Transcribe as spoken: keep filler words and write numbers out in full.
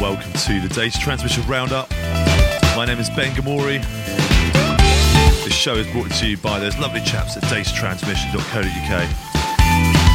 welcome to the Data Transmission Roundup. My name is Ben Gamori. This show is brought to you by those lovely chaps at data transmission dot co dot uk.